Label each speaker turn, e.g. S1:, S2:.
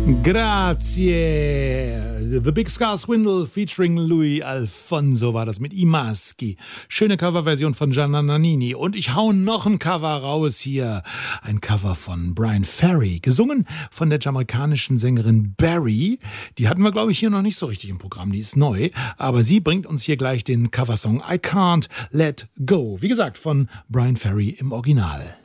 S1: Grazie. The Big Scar Swindle featuring Louis Alfonso war das mit I Maschi. Schöne Coverversion von Gianna Nannini. Und ich hau noch ein Cover raus hier. Ein Cover von Bryan Ferry. Gesungen von der jamaikanischen Sängerin Barry. Die hatten wir, glaube ich, hier noch nicht so richtig im Programm. Die ist neu. Aber sie bringt uns hier gleich den Coversong I Can't Let Go. Wie gesagt, von Bryan Ferry im Original.